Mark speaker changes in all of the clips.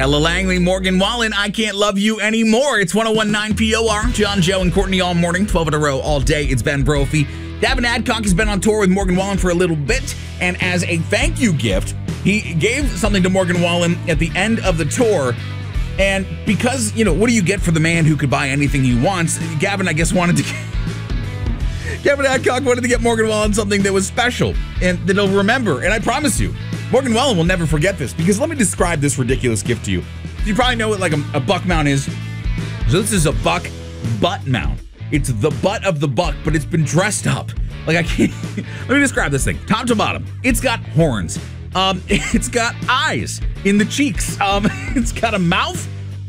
Speaker 1: Ella Langley, Morgan Wallen, I Can't Love You Anymore. It's 101.9 POR. John, Joe, and Courtney all morning, 12 in a row, all day. It's Ben Brophy. Gavin Adcock has been on tour with Morgan Wallen for a little bit, and as a thank you gift, he gave something to Morgan Wallen at the end of the tour. And because, what do you get for the man who could buy anything he wants? Gavin, I guess, Gavin Adcock wanted to get Morgan Wallen something that was special and that he'll remember. And I promise you, Morgan Wallen will never forget this, because let me describe this ridiculous gift to you. You probably know what like a buck mount is. So this is a buck butt mount. It's the butt of the buck, but it's been dressed up. Like I can't. Let me describe this thing, top to bottom. It's got horns. It's got eyes in the cheeks. It's got a mouth.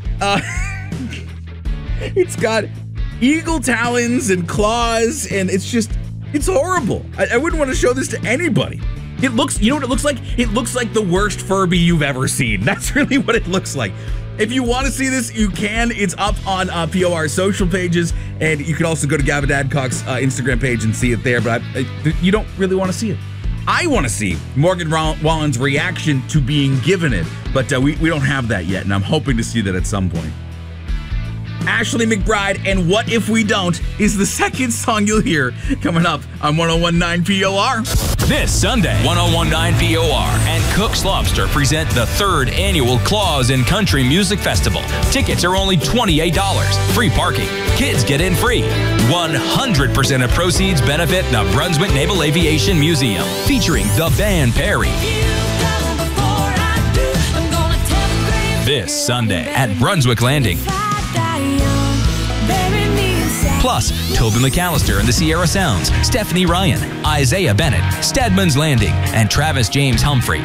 Speaker 1: It's got eagle talons and claws, and it's horrible. I wouldn't want to show this to anybody. It looks, you know what it looks like? It looks like the worst Furby you've ever seen. That's really what it looks like. If you want to see this, you can. It's up on POR social pages, and you can also go to Gavin Adcock's Instagram page and see it there, but you don't really want to see it. I want to see Morgan Wallen's reaction to being given it, but we don't have that yet, and I'm hoping to see that at some point. Ashley McBride and What If We Don't is the second song you'll hear coming up on 101.9 POR.
Speaker 2: This Sunday, 101.9 POR and Cook's Lobster present the 3rd annual Claws in Country Music Festival. Tickets are only $28. Free parking. Kids get in free. 100% of proceeds benefit the Brunswick Naval Aviation Museum, featuring the band Perry. This Sunday at Brunswick Landing. Plus, Tobin McAllister and the Sierra Sounds, Stephanie Ryan, Isaiah Bennett, Stedman's Landing, and Travis James Humphrey.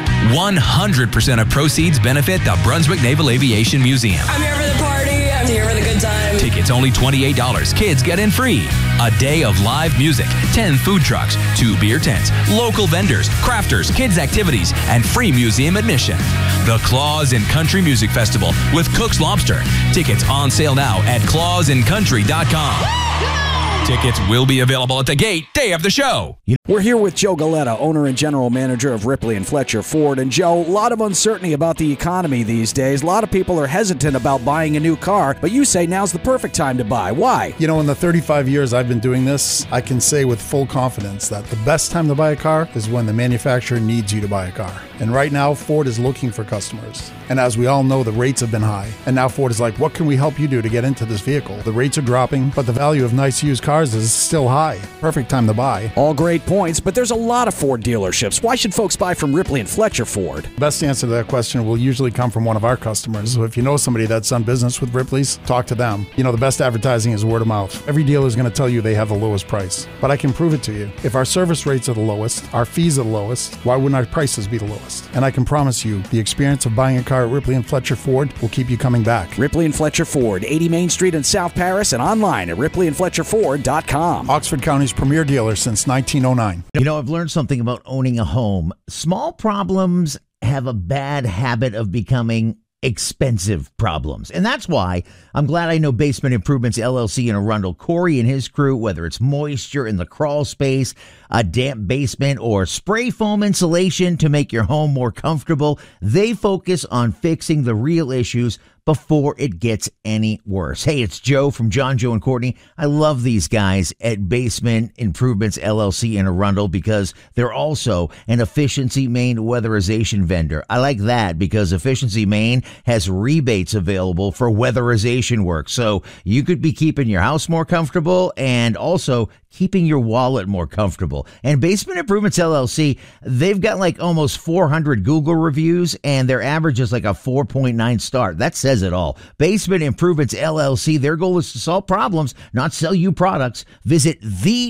Speaker 2: 100% of proceeds benefit the Brunswick Naval Aviation Museum.
Speaker 3: I'm here for the party. I'm here for the good time.
Speaker 2: Tickets only $28. Kids get in free. A day of live music, 10 food trucks, 2 beer tents, local vendors, crafters, kids activities, and free museum admission. The Claws in Country Music Festival with Cook's Lobster. Tickets on sale now at clawsincountry.com. Tickets will be available at the gate day of the show.
Speaker 4: We're here with Joe Galetta, owner and general manager of Ripley and Fletcher Ford. And Joe, a lot of uncertainty about the economy these days. A lot of people are hesitant about buying a new car, but you say now's the perfect time to buy. Why?
Speaker 5: In the 35 years I've been doing this, I can say with full confidence that the best time to buy a car is when the manufacturer needs you to buy a car. And right now, Ford is looking for customers. And as we all know, the rates have been high. And now Ford is like, what can we help you do to get into this vehicle? The rates are dropping, but the value of nice used cars is still high. Perfect time to buy.
Speaker 4: All great points, but there's a lot of Ford dealerships. Why should folks buy from Ripley and Fletcher Ford?
Speaker 5: Best answer to that question will usually come from one of our customers. So if you know somebody that's done business with Ripley's, talk to them. The best advertising is word of mouth. Every dealer is going to tell you they have the lowest price, but I can prove it to you. If our service rates are the lowest, our fees are the lowest, why wouldn't our prices be the lowest? And I can promise you, the experience of buying a car at Ripley and Fletcher Ford will keep you coming back.
Speaker 4: Ripley and Fletcher Ford, 80 Main Street in South Paris, and online at ripleyandfletcherford.com.
Speaker 5: Oxford County's premier dealer since 1909.
Speaker 6: I've learned something about owning a home. Small problems have a bad habit of becoming expensive problems. And that's why I'm glad I know Basement Improvements LLC in Arundel. Corey and his crew, whether it's moisture in the crawl space, a damp basement, or spray foam insulation to make your home more comfortable, they focus on fixing the real issues before it gets any worse. Hey, it's Joe from John, Joe, and Courtney. I love these guys at Basement Improvements LLC in Arundel because they're also an Efficiency Maine weatherization vendor. I like that because Efficiency Maine has rebates available for weatherization work. So you could be keeping your house more comfortable and also keeping your wallet more comfortable. And Basement Improvements LLC, they've got like almost 400 Google reviews, and their average is like a 4.9 star. That says it all. Basement Improvements LLC, their goal is to solve problems, not sell you products. Visit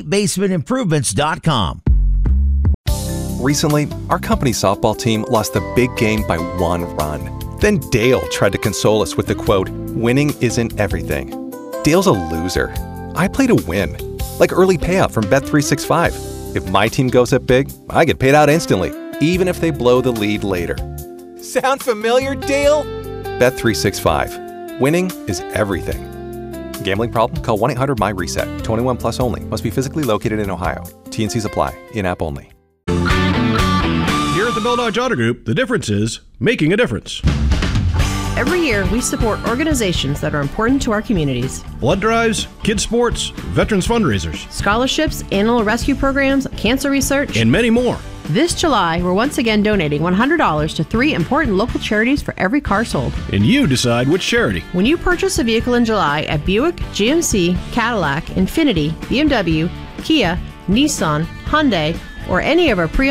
Speaker 6: thebasementimprovements.com.
Speaker 7: Recently, our company softball team lost the big game by 1 run. Then Dale tried to console us with the quote, "Winning isn't everything." Dale's a loser. I play to win. Like early payout from Bet365. If my team goes up big, I get paid out instantly, even if they blow the lead later. Sound familiar, Dale? Bet365. Winning is everything. Gambling problem? Call 1-800-MY-RESET. 21 plus only. Must be physically located in Ohio. T&Cs apply. In-app only.
Speaker 8: Here at the Bell Dodge Auto Group, the difference is making a difference. Every year, we support organizations that are important to our communities.
Speaker 9: Blood drives, kids sports, veterans fundraisers,
Speaker 8: Scholarships, animal rescue programs, cancer research,
Speaker 9: and many more.
Speaker 8: This July, we're once again donating $100 to 3 important local charities for every car sold.
Speaker 9: And you decide which charity.
Speaker 8: When you purchase a vehicle in July at Buick, GMC, Cadillac, Infiniti, BMW, Kia, Nissan, Hyundai, or any of our pre